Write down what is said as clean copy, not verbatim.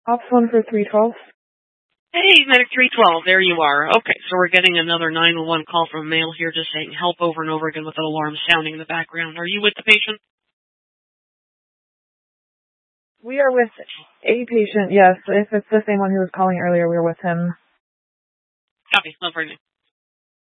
Ops 1 for 312. Hey, Medic 312, there you are. Okay, so we're getting another 911 call from a male here just saying help over and over again with an alarm sounding in the background. Are you with the patient? We are with a patient, yes. If it's the same one who was calling earlier, we're with him. Copy, no problem.